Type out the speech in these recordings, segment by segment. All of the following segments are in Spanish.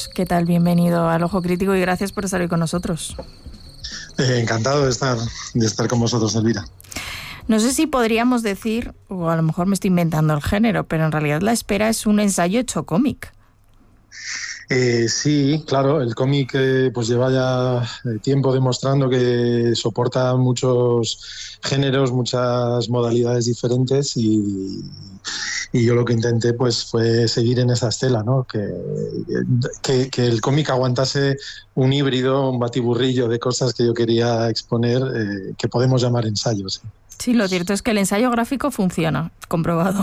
Carlos, ¿qué tal? Bienvenido al Ojo Crítico y gracias por estar hoy con nosotros. Encantado de estar con vosotros, Elvira. No sé si podríamos decir, o a lo mejor me estoy inventando el género, pero en realidad La Espera es un ensayo hecho cómic. Sí, claro, el cómic pues lleva ya tiempo demostrando que soporta muchos géneros, muchas modalidades diferentes y yo lo que intenté pues fue seguir en esa estela, ¿no? Que el cómic aguantase un híbrido, un batiburrillo de cosas que yo quería exponer, que podemos llamar ensayos. Sí, lo cierto es que el ensayo gráfico funciona, comprobado.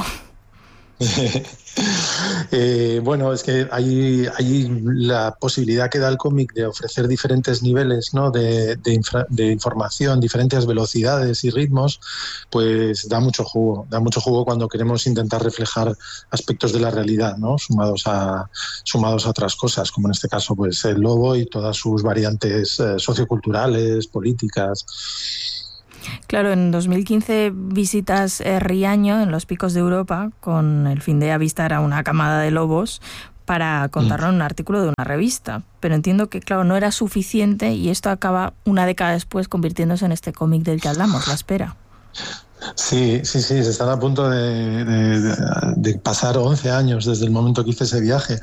Bueno, es que hay la posibilidad que da el cómic de ofrecer diferentes niveles, ¿no? de información, diferentes velocidades y ritmos, pues da mucho jugo cuando queremos intentar reflejar aspectos de la realidad, ¿no? sumados a otras cosas, como en este caso pues el lobo y todas sus variantes socioculturales, políticas. Claro, en 2015 visitas Riaño, en los Picos de Europa, con el fin de avistar a una camada de lobos para contarlo en un artículo de una revista. Pero entiendo que, claro, no era suficiente y esto acaba una década después convirtiéndose en este cómic del que hablamos, La Espera. Sí, se están a punto de pasar 11 años desde el momento que hice ese viaje.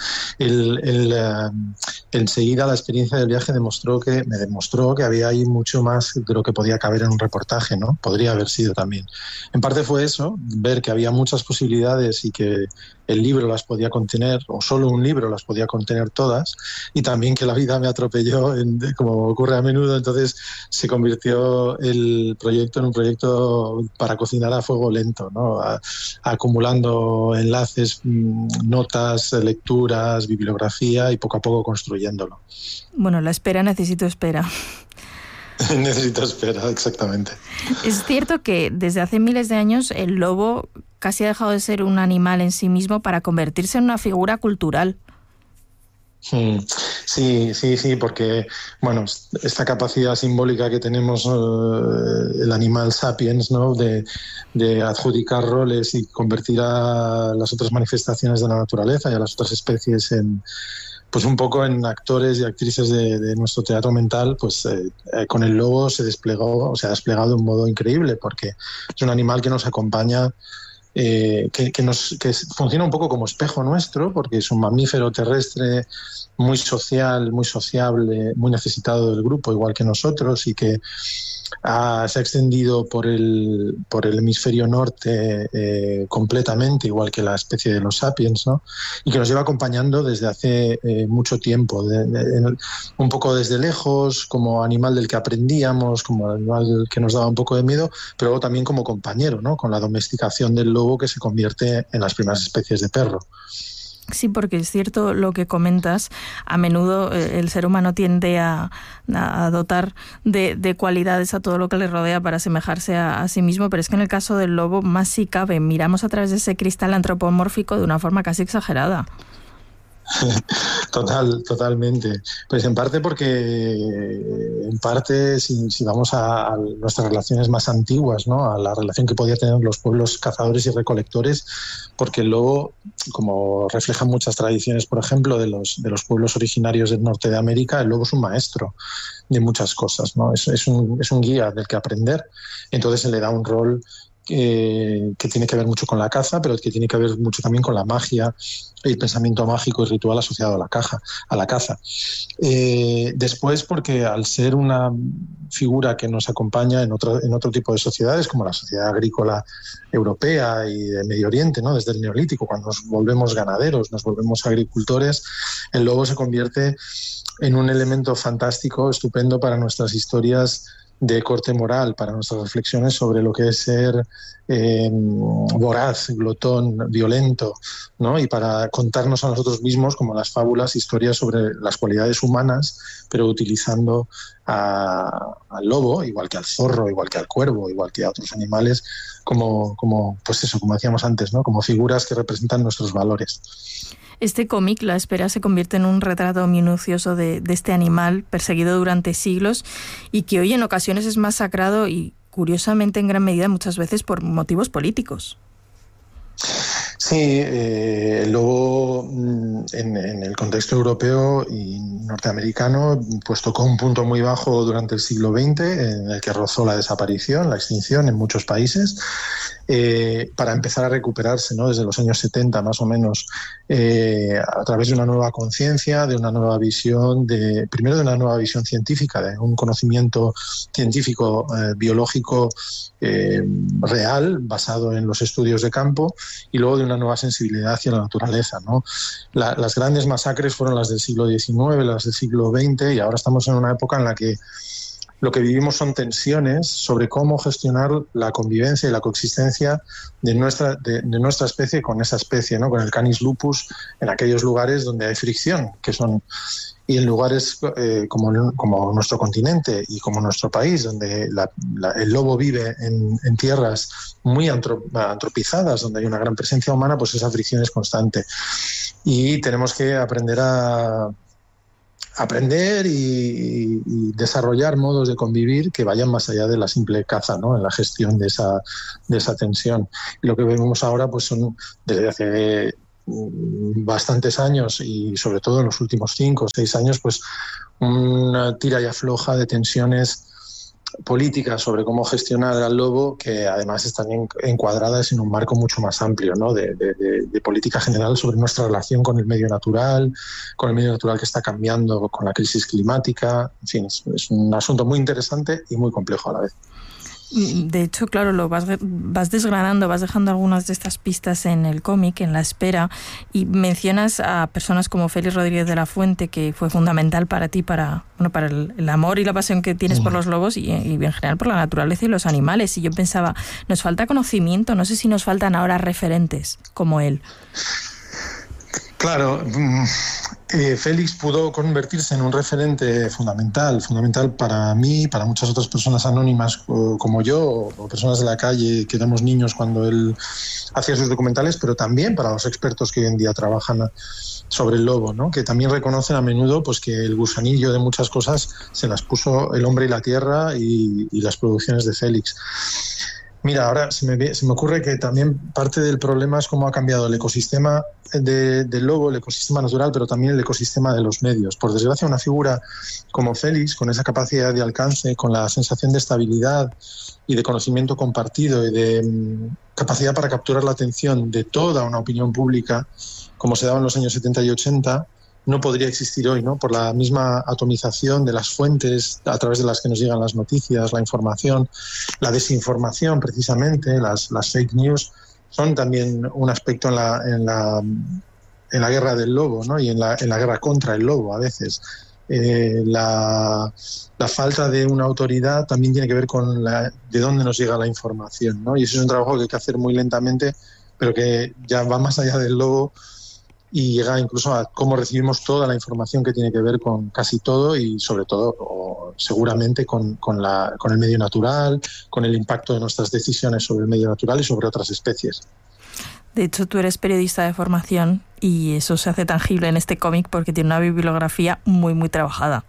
Enseguida la experiencia del viaje me demostró que había ahí mucho más de lo que podía caber en un reportaje, ¿no? Podría haber sido también. En parte fue eso, ver que había muchas posibilidades y que el libro las podía contener, o solo un libro las podía contener todas, y también que la vida me atropelló, como ocurre a menudo, entonces se convirtió el proyecto en un proyecto para cocinar a fuego lento, ¿no? Acumulando enlaces, notas, lecturas, bibliografía y poco a poco construyéndolo. Bueno, La Espera, necesito espera. Necesito espera, exactamente. Es cierto que desde hace miles de años el lobo casi ha dejado de ser un animal en sí mismo para convertirse en una figura cultural. Sí, porque bueno, esta capacidad simbólica que tenemos el animal sapiens, ¿no? de adjudicar roles y convertir a las otras manifestaciones de la naturaleza y a las otras especies pues un poco en actores y actrices de nuestro teatro mental, pues con el lobo se ha desplegado de un modo increíble, porque es un animal que nos acompaña, que funciona un poco como espejo nuestro, porque es un mamífero terrestre muy social, muy sociable, muy necesitado del grupo, igual que nosotros, y que se ha extendido por el hemisferio norte completamente, igual que la especie de los sapiens, ¿no? Y que nos lleva acompañando desde hace mucho tiempo, un poco desde lejos, como animal del que aprendíamos, como animal que nos daba un poco de miedo, pero luego también como compañero, ¿no? Con la domesticación del lobo, que se convierte en las primeras especies de perro. Sí, porque es cierto lo que comentas. A menudo el ser humano tiende a dotar de cualidades a todo lo que le rodea para asemejarse a sí mismo, pero es que en el caso del lobo más sí cabe. Miramos a través de ese cristal antropomórfico de una forma casi exagerada. Totalmente. Pues en parte si vamos a nuestras relaciones más antiguas, ¿no? A la relación que podía tener los pueblos cazadores y recolectores, porque el lobo, como reflejan muchas tradiciones, por ejemplo, de los pueblos originarios del norte de América, el lobo es un maestro de muchas cosas, ¿no? Es un guía del que aprender. Entonces se le da un rol que tiene que ver mucho con la caza, pero que tiene que ver mucho también con la magia, el pensamiento mágico y ritual asociado a la caza. Después, porque al ser una figura que nos acompaña en otro tipo de sociedades, como la sociedad agrícola europea y de Medio Oriente, ¿no? Desde el Neolítico, cuando nos volvemos ganaderos, nos volvemos agricultores, el lobo se convierte en un elemento fantástico, estupendo para nuestras historias de corte moral, para nuestras reflexiones sobre lo que es ser voraz, glotón, violento, ¿no? Y para contarnos a nosotros mismos, como las fábulas, historias sobre las cualidades humanas, pero utilizando al lobo, igual que al zorro, igual que al cuervo, igual que a otros animales, como decíamos antes, ¿no? Como figuras que representan nuestros valores. Este cómic, La Espera, se convierte en un retrato minucioso de este animal perseguido durante siglos y que hoy en ocasiones es masacrado y, curiosamente, en gran medida, muchas veces por motivos políticos. Sí, el lobo en el contexto europeo y norteamericano pues tocó un punto muy bajo durante el siglo XX en el que rozó la desaparición, la extinción en muchos países, para empezar a recuperarse, ¿no? Desde los años 70 más o menos, a través de una nueva conciencia, de una nueva visión, primero de una nueva visión científica, de un conocimiento científico biológico real, basado en los estudios de campo, y luego de una nueva sensibilidad hacia la naturaleza, ¿no? Las grandes masacres fueron las del siglo XIX, las del siglo XX, y ahora estamos en una época en la que lo que vivimos son tensiones sobre cómo gestionar la convivencia y la coexistencia de nuestra especie con esa especie, ¿no? Con el Canis lupus, en aquellos lugares donde hay fricción, y en lugares como nuestro continente y como nuestro país, donde el lobo vive en tierras muy antropizadas, donde hay una gran presencia humana, pues esa fricción es constante. Y tenemos que aprender y desarrollar modos de convivir que vayan más allá de la simple caza, ¿no? En la gestión de esa tensión. Y lo que vemos ahora pues son, desde hace bastantes años y sobre todo en los últimos 5 o 6 años, pues una tira y afloja de tensiones políticas sobre cómo gestionar al lobo, que además están encuadradas en un marco mucho más amplio, ¿no? de política general sobre nuestra relación con el medio natural que está cambiando con la crisis climática. En fin, es un asunto muy interesante y muy complejo a la vez. De hecho, claro, lo vas desgranando, vas dejando algunas de estas pistas en el cómic, en La Espera, y mencionas a personas como Félix Rodríguez de la Fuente, que fue fundamental para ti, para el amor y la pasión que tienes por los lobos y en general por la naturaleza y los animales. Y yo pensaba, nos falta conocimiento, no sé si nos faltan ahora referentes como él. Claro, Félix pudo convertirse en un referente fundamental para mí, para muchas otras personas anónimas como yo, o personas de la calle que éramos niños cuando él hacía sus documentales, pero también para los expertos que hoy en día trabajan sobre el lobo, ¿no? Que también reconocen a menudo pues que el gusanillo de muchas cosas se las puso el hombre y la tierra y las producciones de Félix. Mira, ahora se me ocurre que también parte del problema es cómo ha cambiado el ecosistema del lobo, el ecosistema natural, pero también el ecosistema de los medios. Por desgracia, una figura como Félix, con esa capacidad de alcance, con la sensación de estabilidad y de conocimiento compartido y de capacidad para capturar la atención de toda una opinión pública, como se daba en los años 70 y 80, no podría existir hoy, ¿no? Por la misma atomización de las fuentes a través de las que nos llegan las noticias, la información, la desinformación, precisamente, las fake news, son también un aspecto en la guerra del lobo, ¿no? Y en la guerra contra el lobo a veces. La falta de una autoridad también tiene que ver con de dónde nos llega la información, ¿no? Y eso es un trabajo que hay que hacer muy lentamente, pero que ya va más allá del lobo y llega incluso a cómo recibimos toda la información que tiene que ver con casi todo y sobre todo, o seguramente, con el medio natural, con el impacto de nuestras decisiones sobre el medio natural y sobre otras especies. De hecho, tú eres periodista de formación y eso se hace tangible en este cómic porque tiene una bibliografía muy, muy trabajada.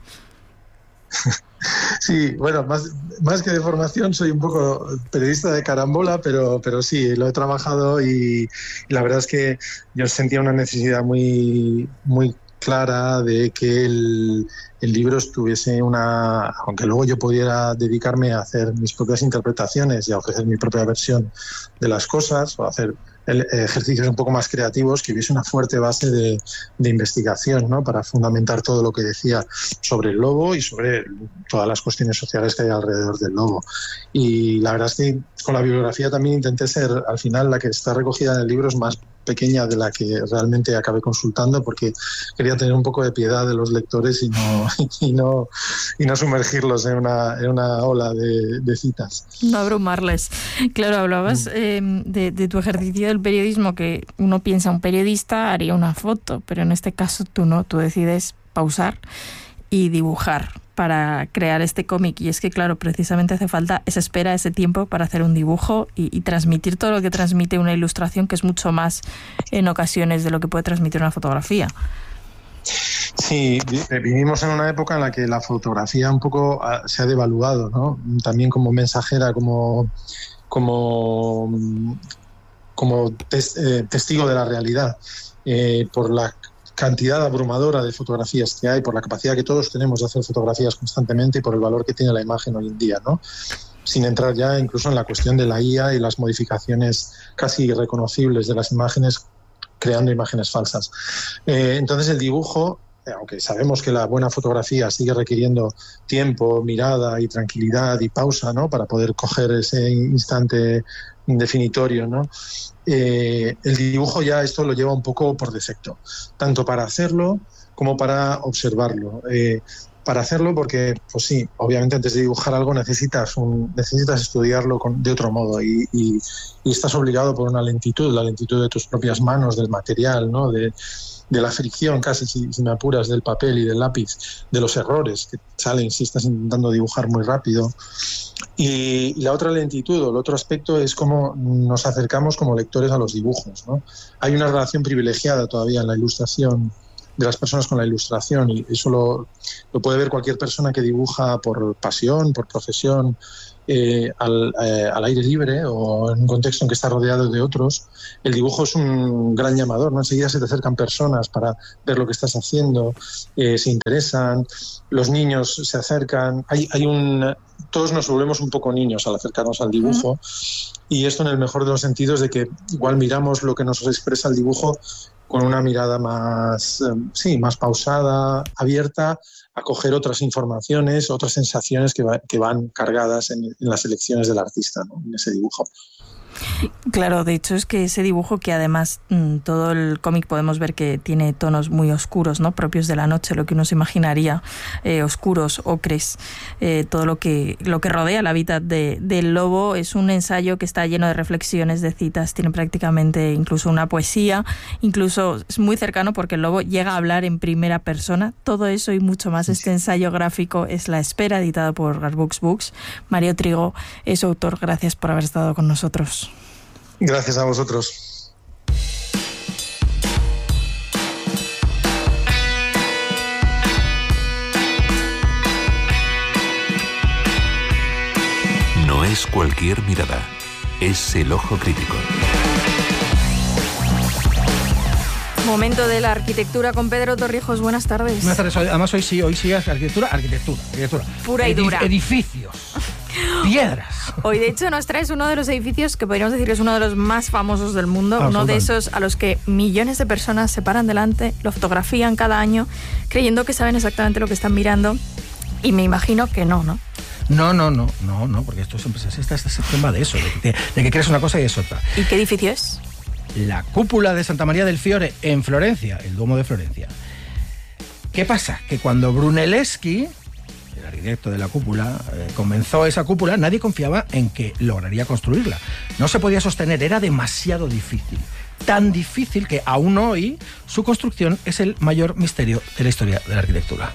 Sí, bueno, más que de formación soy un poco periodista de carambola, pero sí, lo he trabajado y la verdad es que yo sentía una necesidad muy, muy clara de que el libro estuviese aunque luego yo pudiera dedicarme a hacer mis propias interpretaciones y a ofrecer mi propia versión de las cosas o hacer ejercicios un poco más creativos, que hubiese una fuerte base de investigación, ¿no? Para fundamentar todo lo que decía sobre el lobo y sobre todas las cuestiones sociales que hay alrededor del lobo. Y la verdad es que con la bibliografía también intenté ser, al final, la que está recogida en el libro es más pequeña de la que realmente acabé consultando, porque quería tener un poco de piedad de los lectores y no sumergirlos en una ola de citas. No abrumarles. Claro, hablabas de tu ejercicio del periodismo, que uno piensa, un periodista haría una foto, pero en este caso tú no, tú decides pausar y dibujar para crear este cómic. Y es que, claro, precisamente hace falta esa espera, ese tiempo para hacer un dibujo y transmitir todo lo que transmite una ilustración, que es mucho más en ocasiones de lo que puede transmitir una fotografía. Sí, vivimos en una época en la que la fotografía un poco se ha devaluado, ¿no? También como mensajera, como testigo de la realidad, por la cantidad abrumadora de fotografías que hay, por la capacidad que todos tenemos de hacer fotografías constantemente y por el valor que tiene la imagen hoy en día, ¿no? Sin entrar ya incluso en la cuestión de la IA y las modificaciones casi irreconocibles de las imágenes, creando imágenes falsas. Entonces el dibujo, aunque sabemos que la buena fotografía sigue requiriendo tiempo, mirada y tranquilidad y pausa, ¿no?, para poder coger ese instante definitorio, ¿no? El dibujo ya esto lo lleva un poco por defecto, tanto para hacerlo como para observarlo. Para hacerlo porque, pues sí, obviamente antes de dibujar algo necesitas estudiarlo de otro modo y estás obligado por una lentitud, la lentitud de tus propias manos, del material, ¿no?, de la fricción casi, si me apuras, del papel y del lápiz, de los errores que salen si estás intentando dibujar muy rápido. Y la otra lentitud o el otro aspecto es cómo nos acercamos como lectores a los dibujos, ¿no? Hay una relación privilegiada todavía en la ilustración de las personas con la ilustración, y eso lo puede ver cualquier persona que dibuja por pasión, por profesión, al aire libre o en un contexto en que está rodeado de otros. El dibujo es un gran llamador, ¿no? Enseguida se te acercan personas para ver lo que estás haciendo, se interesan, los niños se acercan, todos nos volvemos un poco niños al acercarnos al dibujo, y esto en el mejor de los sentidos, de que igual miramos lo que nos expresa el dibujo con una mirada más pausada, abierta a coger otras informaciones, otras sensaciones que van cargadas en las elecciones del artista, ¿no?, en ese dibujo. Claro, de hecho es que ese dibujo, que además todo el cómic podemos ver que tiene tonos muy oscuros, ¿no?, propios de la noche, lo que uno se imaginaría, oscuros, ocres, todo lo que rodea el hábitat del lobo. Es un ensayo que está lleno de reflexiones, de citas, tiene prácticamente incluso una poesía, incluso es muy cercano porque el lobo llega a hablar en primera persona. Todo eso y mucho más, este ensayo gráfico es La Espera, editado por Garbux Books. Mario Trigo es su autor. Gracias por haber estado con nosotros. Gracias a vosotros. No es cualquier mirada, es el ojo crítico. Momento de la arquitectura con Pedro Torrijos. Buenas tardes. Buenas tardes. Además hoy sí es arquitectura. Pura y dura. Edificios. Piedras. Hoy, de hecho, nos traes uno de los edificios que podríamos decir que es uno de los más famosos del mundo, uno de esos a los que millones de personas se paran delante, lo fotografían cada año, creyendo que saben exactamente lo que están mirando, y me imagino que no. No, porque esto siempre es este tema de eso, de que crees una cosa y es otra. ¿Y qué edificio es? La cúpula de Santa María del Fiore en Florencia, el Duomo de Florencia. ¿Qué pasa? Que cuando Brunelleschi, el arquitecto de la cúpula, comenzó esa cúpula, nadie confiaba en que lograría construirla. No se podía sostener, era demasiado difícil. Tan difícil que aún hoy su construcción es el mayor misterio de la historia de la arquitectura.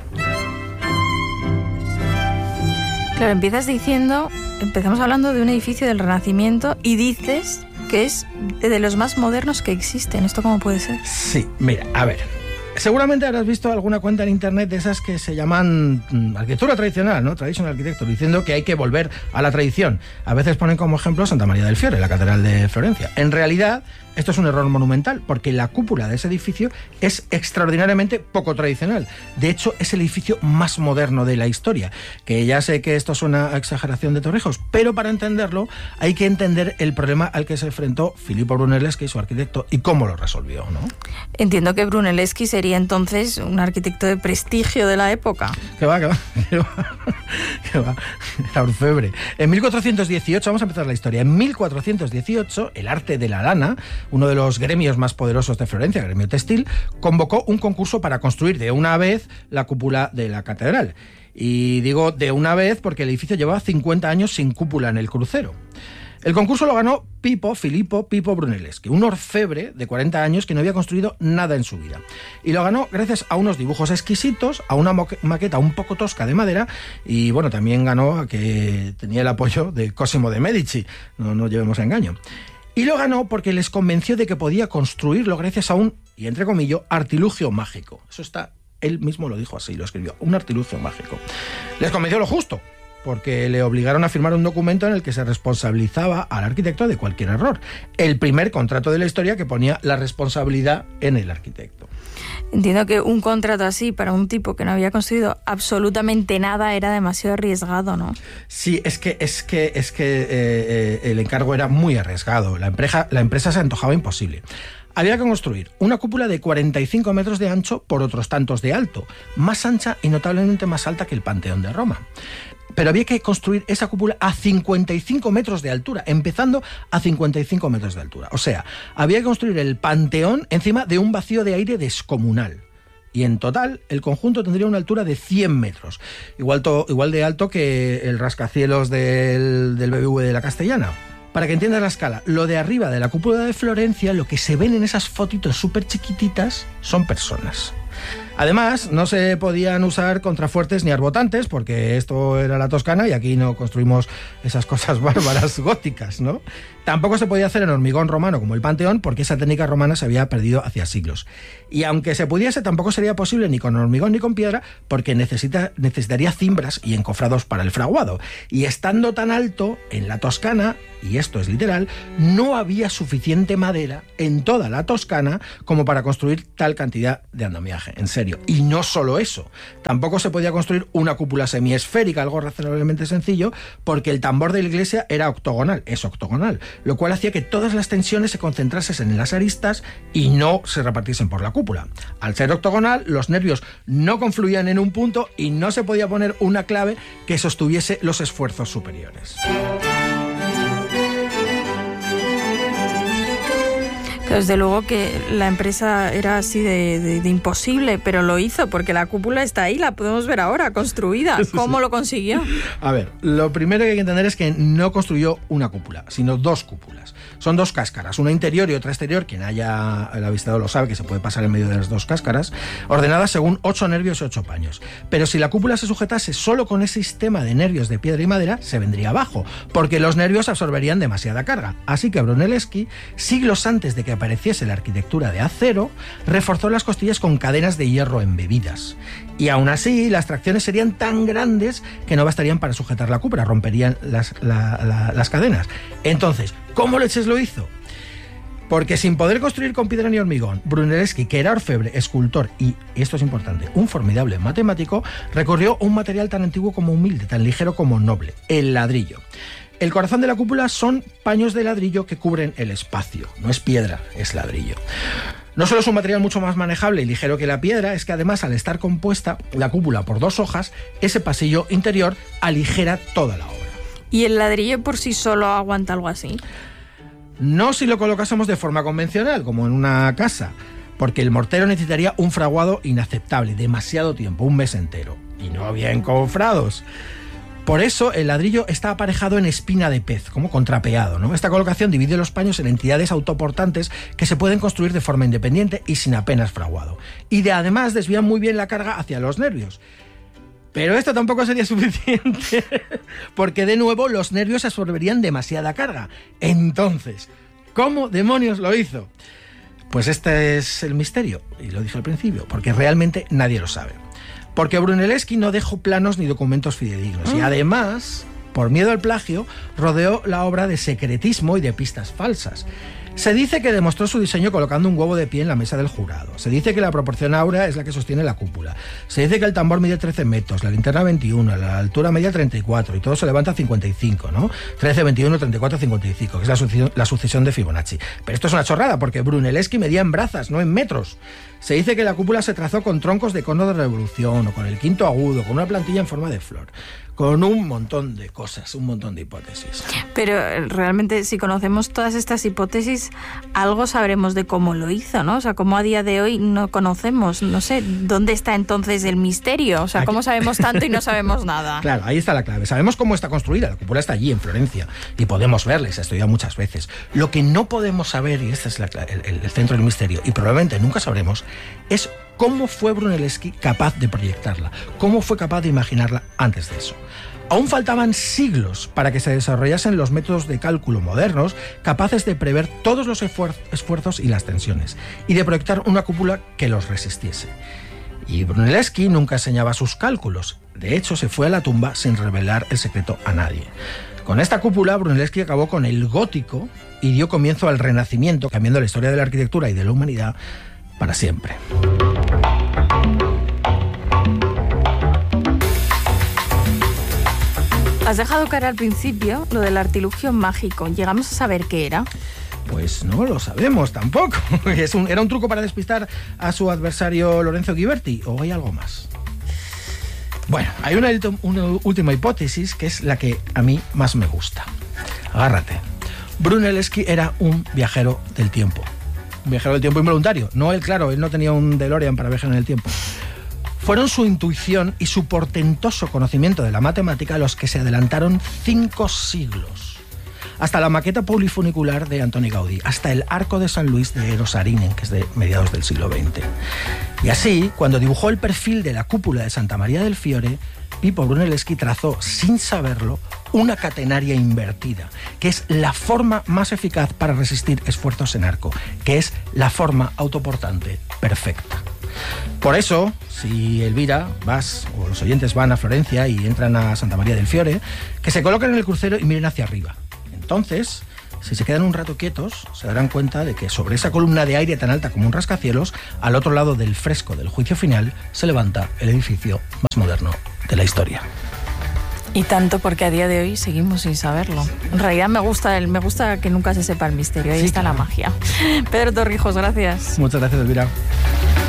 Claro, empezamos hablando de un edificio del Renacimiento y dices que es de los más modernos que existen. ¿Esto cómo puede ser? Sí, mira, a ver. Seguramente habrás visto alguna cuenta en internet de esas que se llaman arquitectura tradicional, ¿no? Traditional Architecture, diciendo que hay que volver a la tradición. A veces ponen como ejemplo Santa María del Fiore, la catedral de Florencia. En realidad, esto es un error monumental, porque la cúpula de ese edificio es extraordinariamente poco tradicional. De hecho, es el edificio más moderno de la historia. Que ya sé que esto suena a exageración de Torrijos, pero para entenderlo hay que entender el problema al que se enfrentó Filippo Brunelleschi, su arquitecto, y cómo lo resolvió, ¿no? Entiendo que Brunelleschi sería entonces un arquitecto de prestigio de la época. Que va. Era orfebre. En 1418, vamos a empezar la historia. En 1418, el arte de la lana, uno de los gremios más poderosos de Florencia, el gremio textil, convocó un concurso para construir de una vez la cúpula de la catedral. Y digo de una vez porque el edificio llevaba 50 años sin cúpula en el crucero. El concurso lo ganó Filippo Brunelleschi, un orfebre de 40 años que no había construido nada en su vida. Y lo ganó gracias a unos dibujos exquisitos, a una maqueta un poco tosca de madera, y bueno, también ganó a que tenía el apoyo de Cosimo de Medici, no nos llevemos a engaño. Y lo ganó porque les convenció de que podía construirlo gracias a un, y entre comillas, artilugio mágico. Eso está, él mismo lo dijo así, lo escribió, un artilugio mágico. Les convenció lo justo. porque le obligaron a firmar un documento en el que se responsabilizaba al arquitecto de cualquier error. El primer contrato de la historia que ponía la responsabilidad en el arquitecto. Entiendo que un contrato así para un tipo que no había construido absolutamente nada era demasiado arriesgado, ¿no? Sí, es que el encargo era muy arriesgado. La empresa se antojaba imposible. Había que construir una cúpula de 45 metros de ancho por otros tantos de alto, más ancha y notablemente más alta que el Panteón de Roma. Pero había que construir esa cúpula a 55 metros de altura, empezando a 55 metros de altura. O sea, había que construir el Panteón encima de un vacío de aire descomunal. Y en total, el conjunto tendría una altura de 100 metros, igual de alto que el rascacielos del BBV de la Castellana. Para que entiendas la escala, lo de arriba de la cúpula de Florencia, lo que se ven en esas fotitos súper chiquititas, son personas. Además, no se podían usar contrafuertes ni arbotantes, porque esto era la Toscana y aquí no construimos esas cosas bárbaras góticas, ¿no? Tampoco se podía hacer en hormigón romano como el Panteón, porque esa técnica romana se había perdido hacía siglos. Y aunque se pudiese, tampoco sería posible ni con hormigón ni con piedra, porque necesitaría cimbras y encofrados para el fraguado. Y estando tan alto, en la Toscana, y esto es literal, no había suficiente madera en toda la Toscana como para construir tal cantidad de andamiaje, en serio. Y no solo eso, tampoco se podía construir una cúpula semiesférica, algo razonablemente sencillo, porque el tambor de la iglesia era octogonal, es octogonal, lo cual hacía que todas las tensiones se concentrasen en las aristas y no se repartiesen por la cúpula. Al ser octogonal, los nervios no confluían en un punto y no se podía poner una clave que sostuviese los esfuerzos superiores. Desde luego que la empresa era así de imposible, pero lo hizo porque la cúpula está ahí, la podemos ver ahora, construida. ¿Cómo lo consiguió? A ver, lo primero que hay que entender es que no construyó una cúpula, sino dos cúpulas. Son dos cáscaras, una interior y otra exterior, quien haya avistado lo sabe que se puede pasar en medio de las dos cáscaras, ordenadas según 8 nervios y 8 paños. Pero si la cúpula se sujetase solo con ese sistema de nervios de piedra y madera, se vendría abajo, porque los nervios absorberían demasiada carga. Así que Brunelleschi, siglos antes de que apareciese la arquitectura de acero, reforzó las costillas con cadenas de hierro embebidas. Y aún así, las tracciones serían tan grandes que no bastarían para sujetar la cúpula, romperían las cadenas. Entonces, ¿cómo leches lo hizo? Porque sin poder construir con piedra ni hormigón, Brunelleschi, que era orfebre, escultor y, esto es importante, un formidable matemático, recurrió a un material tan antiguo como humilde, tan ligero como noble, el ladrillo. El corazón de la cúpula son paños de ladrillo que cubren el espacio. No es piedra, es ladrillo. No solo es un material mucho más manejable y ligero que la piedra, es que además, al estar compuesta la cúpula por 2 hojas, ese pasillo interior aligera toda la obra. ¿Y el ladrillo por sí solo aguanta algo así? No si lo colocásemos de forma convencional, como en una casa, porque el mortero necesitaría un fraguado inaceptable, demasiado tiempo, 1 mes entero. Y no había encofrados. Por eso el ladrillo está aparejado en espina de pez, como contrapeado, ¿no? Esta colocación divide los paños en entidades autoportantes que se pueden construir de forma independiente y sin apenas fraguado. Y además desvían muy bien la carga hacia los nervios. Pero esto tampoco sería suficiente, porque de nuevo los nervios absorberían demasiada carga. Entonces, ¿cómo demonios lo hizo? Pues este es el misterio, y lo dije al principio, porque realmente nadie lo sabe. Porque Brunelleschi no dejó planos ni documentos fidedignos. Y además, por miedo al plagio, rodeó la obra de secretismo y de pistas falsas. Se dice que demostró su diseño colocando un huevo de pie en la mesa del jurado. Se dice que la proporción áurea es la que sostiene la cúpula. Se dice que el tambor mide 13 metros, la linterna 21, la altura media 34 y todo se levanta a 55, ¿no? 13, 21, 34, 55, que es la sucesión de Fibonacci. Pero esto es una chorrada porque Brunelleschi medía en brazas, no en metros. Se dice que la cúpula se trazó con troncos de cono de revolución o con el quinto agudo, con una plantilla en forma de flor, con un montón de cosas, un montón de hipótesis. Pero realmente, si conocemos todas estas hipótesis, algo sabremos de cómo lo hizo, ¿no? O sea, cómo a día de hoy no conocemos, no sé, ¿dónde está entonces el misterio? O sea, ¿cómo sabemos tanto y no sabemos nada? Claro, ahí está la clave. Sabemos cómo está construida, la cúpula está allí, en Florencia, y podemos verla, y se ha estudiado muchas veces. Lo que no podemos saber, y este es el centro del misterio, y probablemente nunca sabremos, es cómo fue Brunelleschi capaz de proyectarla, cómo fue capaz de imaginarla antes de eso. Aún faltaban siglos para que se desarrollasen los métodos de cálculo modernos capaces de prever todos los esfuerzos y las tensiones, y de proyectar una cúpula que los resistiese. Y Brunelleschi nunca enseñaba sus cálculos. De hecho, se fue a la tumba sin revelar el secreto a nadie. Con esta cúpula, Brunelleschi acabó con el gótico y dio comienzo al Renacimiento, cambiando la historia de la arquitectura y de la humanidad para siempre. Has dejado caer al principio lo del artilugio mágico. ¿Llegamos a saber qué era? Pues no lo sabemos tampoco. ¿Era un truco para despistar a su adversario Lorenzo Ghiberti o hay algo más? Bueno, hay una última hipótesis que es la que a mí más me gusta. Agárrate. Brunelleschi era un viajero del tiempo. Un viajero del tiempo involuntario. No él, claro, él no tenía un DeLorean para viajar en el tiempo. Fueron su intuición y su portentoso conocimiento de la matemática los que se adelantaron 5 siglos. Hasta la maqueta polifunicular de Antoni Gaudí, hasta el Arco de San Luis de Eros Saarinen, que es de mediados del siglo XX. Y así, cuando dibujó el perfil de la cúpula de Santa María del Fiore, Pippo Brunelleschi trazó, sin saberlo, una catenaria invertida, que es la forma más eficaz para resistir esfuerzos en arco, que es la forma autoportante perfecta. Por eso, si Elvira, vas, o los oyentes van a Florencia y entran a Santa María del Fiore, que se coloquen en el crucero y miren hacia arriba. Entonces, si se quedan un rato quietos, se darán cuenta de que sobre esa columna de aire tan alta como un rascacielos, al otro lado del fresco del juicio final, se levanta el edificio más moderno de la historia. Y tanto, porque a día de hoy seguimos sin saberlo. En realidad me gusta que nunca se sepa el misterio. Ahí está la magia. Pedro Torrijos, gracias. Muchas gracias, Elvira.